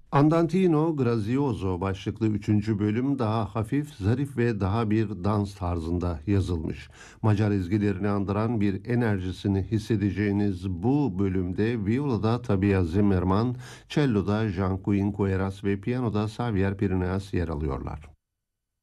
Andantino Grazioso başlıklı üçüncü bölüm daha hafif, zarif ve daha bir dans tarzında yazılmış. Macar ezgilerini andıran bir enerjisini hissedeceğiniz bu bölümde violada Tabia Zimmerman, cello'da Jean-Quinn Coeras ve piyanoda Xavier Pirineas yer alıyorlar.